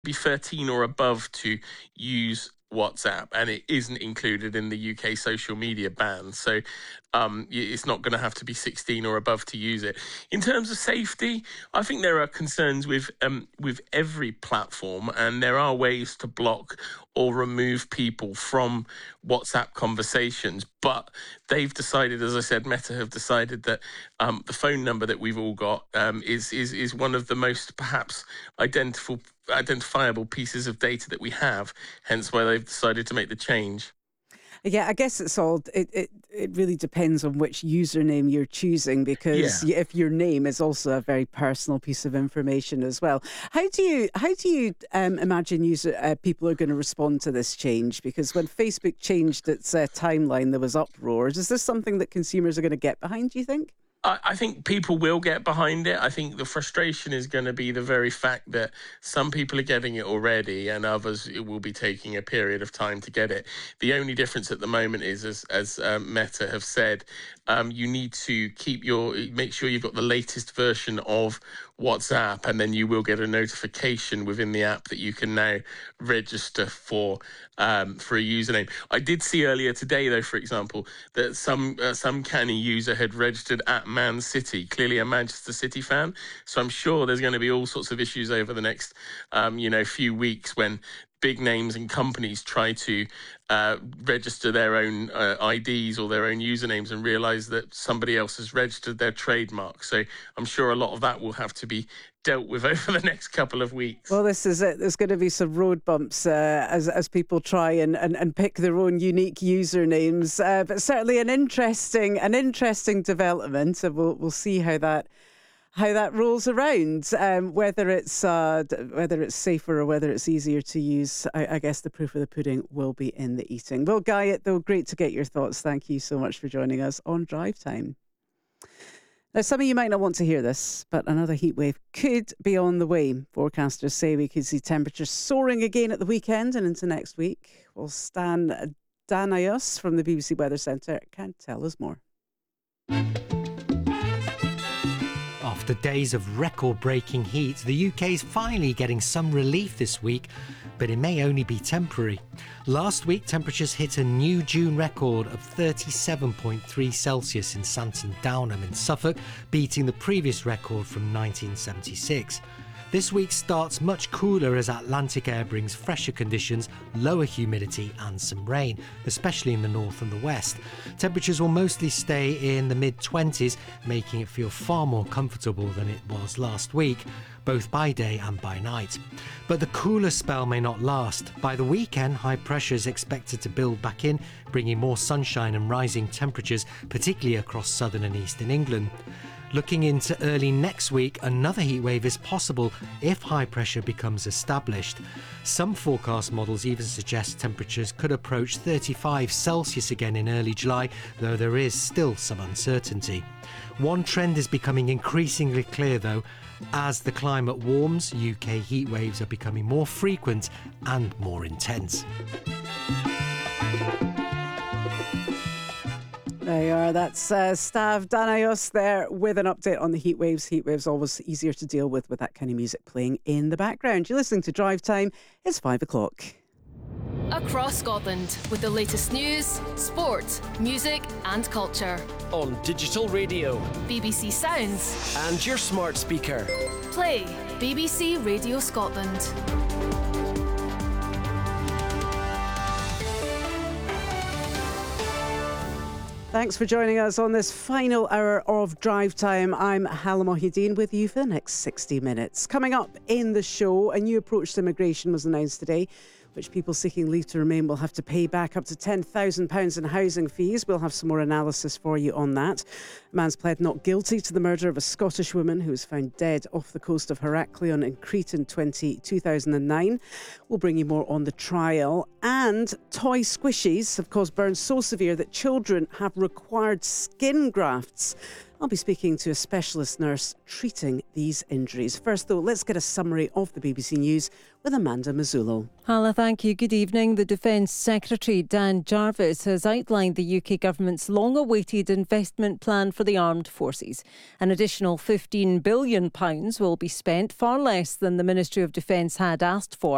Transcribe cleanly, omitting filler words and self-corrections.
be 13 or above to use WhatsApp, and it isn't included in the UK social media ban. So it's not going to have to be 16 or above to use it. In terms of safety, I think there are concerns with every platform, and there are ways to block or remove people from WhatsApp conversations. But they've decided, as I said, Meta have decided that the phone number that we've all got is one of the most perhaps identifiable pieces of data that we have, hence why they've decided to make the change. Yeah, I guess it really depends on which username you're choosing, because if your name is also a very personal piece of information as well. How do you imagine people are going to respond to this change? Because when Facebook changed its timeline, there was uproar. Is this something that consumers are going to get behind, do you think? I think people will get behind it. I think the frustration is going to be the very fact that some people are getting it already and others it will be taking a period of time to get it. The only difference at the moment is, as Meta have said, you need to make sure you've got the latest version of WhatsApp, and then you will get a notification within the app that you can now register for a username. I did see earlier today, though, for example, that some canny user had registered at Man City, clearly a Manchester City fan. So I'm sure there's going to be all sorts of issues over the next few weeks when big names and companies try to register their own IDs or their own usernames and realize that somebody else has registered their trademark. So I'm sure a lot of that will have to be dealt with over the next couple of weeks. Well, this is it. There's going to be some road bumps as people try and pick their own unique usernames. But certainly an interesting development. We'll see how that rolls around. Whether it's safer or whether it's easier to use, I guess the proof of the pudding will be in the eating. Well, Guy, though, great to get your thoughts. Thank you so much for joining us on Drive Time. Now, some of you might not want to hear this, but another heatwave could be on the way. Forecasters say we could see temperatures soaring again at the weekend and into next week. Well, Stan Danayos from the BBC Weather Centre can tell us more. After days of record-breaking heat, the UK is finally getting some relief this week, but it may only be temporary. Last week, temperatures hit a new June record of 37.3 Celsius in Santon Downham in Suffolk, beating the previous record from 1976. This week starts much cooler as Atlantic air brings fresher conditions, lower humidity and some rain, especially in the north and the west. Temperatures will mostly stay in the mid-20s, making it feel far more comfortable than it was last week, both by day and by night. But the cooler spell may not last. By the weekend, high pressure is expected to build back in, bringing more sunshine and rising temperatures, particularly across southern and eastern England. Looking into early next week, another heatwave is possible if high pressure becomes established. Some forecast models even suggest temperatures could approach 35 Celsius again in early July, though there is still some uncertainty. One trend is becoming increasingly clear, though. As the climate warms, UK heatwaves are becoming more frequent and more intense. There you are. That's Stav Danayos there with an update on the heatwaves. Heatwaves always easier to deal with that kind of music playing in the background. You're listening to Drive Time. It's 5 o'clock. Across Scotland with the latest news, sport, music and culture. On digital radio, BBC Sounds and your smart speaker. Play BBC Radio Scotland. Thanks for joining us on this final hour of Drive Time. I'm Hala Mohideen with you for the next 60 minutes. Coming up in the show, a new approach to immigration was announced today, which people seeking leave to remain will have to pay back up to £10,000 in housing fees. We'll have some more analysis for you on that. A man's pled not guilty to the murder of a Scottish woman who was found dead off the coast of Heraklion in Crete in 2009. We'll bring you more on the trial. And toy squishies have caused burns so severe that children have required skin grafts. I'll be speaking to a specialist nurse treating these injuries. First, though, let's get a summary of the BBC News with Amanda Mazzullo. Hala, thank you. Good evening. The Defence Secretary Dan Jarvis has outlined the UK government's long-awaited investment plan for the armed forces. An additional £15 billion will be spent, far less than the Ministry of Defence had asked for.